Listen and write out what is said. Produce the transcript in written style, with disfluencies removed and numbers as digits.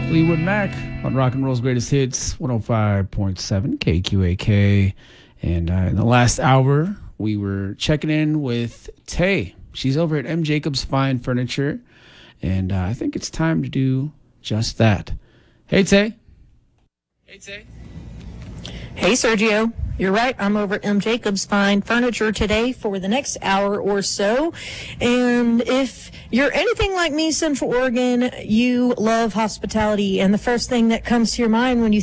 Fleetwood Mac on Rock and Roll's Greatest Hits, 105.7 KQAK. And in the last hour, we were checking in with Tay. She's over at M. Jacobs Fine Furniture. And I think it's time to do just that. Hey, Tay. Hey, Sergio. You're right. I'm over at M. Jacobs Fine Furniture today for the next hour or so. And if you're anything like me, Central Oregon, you love hospitality. And the first thing that comes to your mind when you